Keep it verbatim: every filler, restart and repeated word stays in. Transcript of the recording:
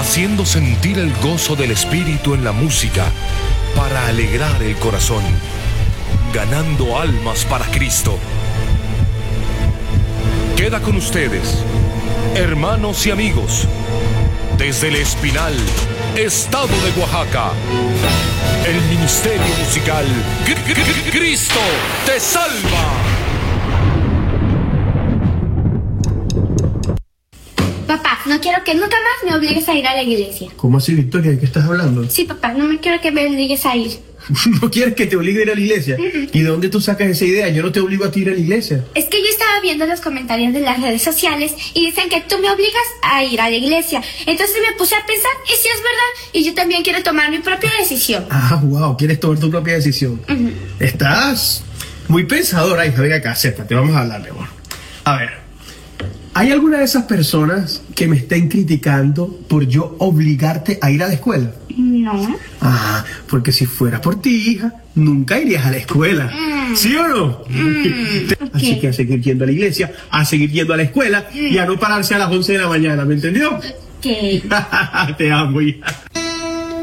haciendo sentir el gozo del Espíritu en la música para alegrar el corazón, ganando almas para Cristo. Queda con ustedes, hermanos y amigos, desde El Espinal, estado de Oaxaca, el ministerio musical Cristo te salva. Papá, no quiero que nunca más me obligues a ir a la iglesia. ¿Cómo así, Victoria? ¿De qué estás hablando? Sí, papá, no me quiero que me obligues a ir. ¿No quieres que te obligue a ir a la iglesia? Uh-uh. ¿Y de dónde tú sacas esa idea? Yo no te obligo a ti a ir a la iglesia. Es que yo estaba viendo los comentarios de las redes sociales y dicen que tú me obligas a ir a la iglesia. Entonces me puse a pensar, ¿y si es verdad? Y yo también quiero tomar mi propia decisión. Ah, wow, quieres tomar tu propia decisión. Uh-huh. Estás muy pensadora, hija. Venga acá, acéptate, vamos a hablar, mi amor. A ver, ¿hay alguna de esas personas que me estén criticando por yo obligarte a ir a la escuela? No. Ah, porque si fuera por ti, hija, nunca irías a la escuela. Mm. ¿Sí o no? Mm. Así Okay. que a seguir yendo a la iglesia, a seguir yendo a la escuela Mm. y a no pararse a las once de la mañana, ¿me entendió? Ok. Te amo, hija.